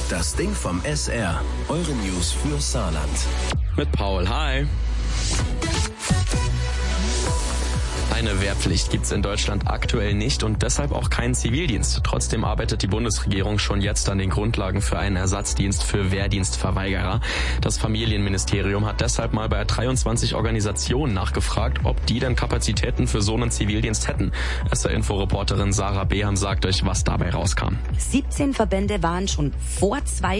Das Ding vom SR. Eure News für Saarland. Mit Paul, hi. Eine Wehrpflicht gibt's in Deutschland aktuell nicht und deshalb auch keinen Zivildienst. Trotzdem arbeitet die Bundesregierung schon jetzt an den Grundlagen für einen Ersatzdienst für Wehrdienstverweigerer. Das Familienministerium hat deshalb mal bei 23 Organisationen nachgefragt, ob die denn Kapazitäten für so einen Zivildienst hätten. SR-Info-Reporterin Sarah Beham sagt euch, was dabei rauskam. 17 Verbände waren schon vor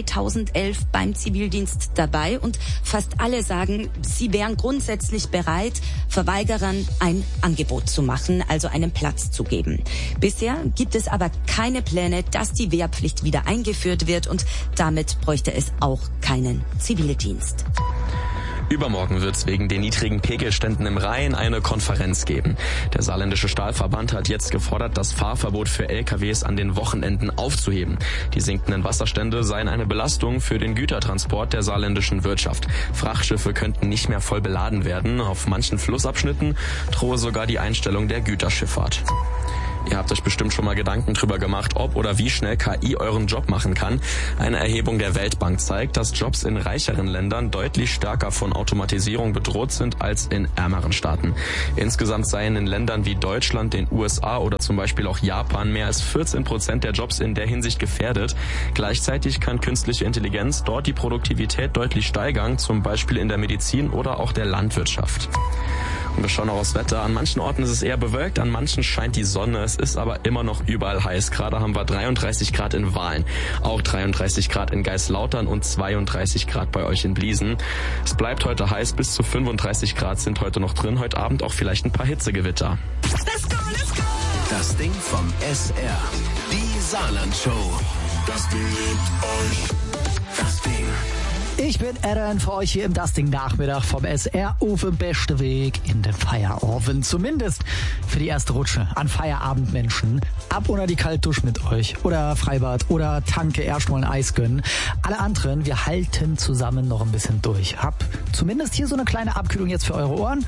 2011 beim Zivildienst dabei und fast alle sagen, sie wären grundsätzlich bereit, Verweigerern ein Angebot zu machen, also einen Platz zu geben. Bisher gibt es aber keine Pläne, dass die Wehrpflicht wieder eingeführt wird und damit bräuchte es auch keinen Zivildienst. Übermorgen wird es wegen den niedrigen Pegelständen im Rhein eine Konferenz geben. Der Saarländische Stahlverband hat jetzt gefordert, das Fahrverbot für LKWs an den Wochenenden aufzuheben. Die sinkenden Wasserstände seien eine Belastung für den Gütertransport der saarländischen Wirtschaft. Frachtschiffe könnten nicht mehr voll beladen werden. Auf manchen Flussabschnitten drohe sogar die Einstellung der Güterschifffahrt. Ihr habt euch bestimmt schon mal Gedanken drüber gemacht, ob oder wie schnell KI euren Job machen kann. Eine Erhebung der Weltbank zeigt, dass Jobs in reicheren Ländern deutlich stärker von Automatisierung bedroht sind als in ärmeren Staaten. Insgesamt seien in Ländern wie Deutschland, den USA oder zum Beispiel auch Japan mehr als 14% der Jobs in der Hinsicht gefährdet. Gleichzeitig kann künstliche Intelligenz dort die Produktivität deutlich steigern, zum Beispiel in der Medizin oder auch der Landwirtschaft. Und wir schauen auch aufs Wetter. An manchen Orten ist es eher bewölkt, an manchen scheint die Sonne. Es ist aber immer noch überall heiß. Gerade haben wir 33 Grad in Wahlen, auch 33 Grad in Geislautern und 32 Grad bei euch in Bliesen. Es bleibt heute heiß, bis zu 35 Grad sind heute noch drin. Heute Abend auch vielleicht ein paar Hitzegewitter. Let's go, let's go! Das Ding vom SR. Die Saarland-Show. Das Ding liebt euch. Das Ding. Ich bin Aaron für euch hier im Das Ding Nachmittag vom SR auf dem besten Weg in den Feierabend. Zumindest für die erste Rutsche an Feierabendmenschen. Ab unter die Kaltdusche mit euch oder Freibad oder Tanke erstmal ein Eis gönnen. Alle anderen, wir halten zusammen noch ein bisschen durch. Hab zumindest hier so eine kleine Abkühlung jetzt für eure Ohren.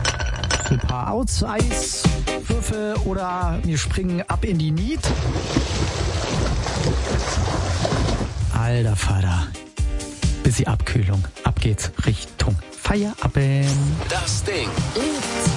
Ein paar Eiswürfel oder wir springen ab in die Niet. Alter Vater. Bisschen Abkühlung. Ab geht's Richtung Feierabend. Das Ding.